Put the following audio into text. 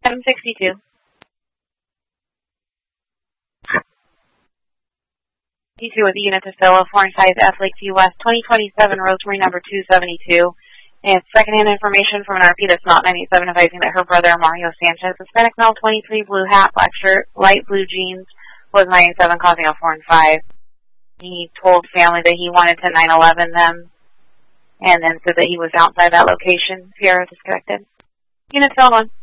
762. D2 with the unit to Stella, 4-5 F Lake View West, 2027, Rosemary number 272. And secondhand information from an RP that's not 97 advising that her brother, Mario Sanchez, Hispanic male, 23, blue hat, black shirt, light blue jeans, was 97, causing a 4 and 5. He told family that he wanted to 911 them, and then said that he was outside that location. Sierra disconnected. Unit 1.